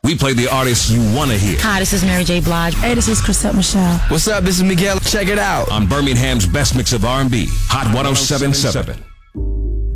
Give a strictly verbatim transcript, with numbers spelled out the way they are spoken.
We play the artists you want to hear. Hi, this is Mary J. Blige. Hey, this is Chrisette Michele. What's up? This is Miguel. Check it out On Birmingham's best mix of R and B, Hot one oh seven point seven.